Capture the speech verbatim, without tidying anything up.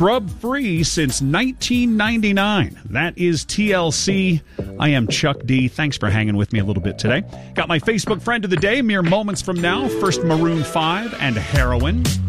scrub-free since nineteen ninety-nine. That is T L C. I am Chuck D. Thanks for hanging with me a little bit today. Got my Facebook friend of the day mere moments from now. First Maroon five and Heroin.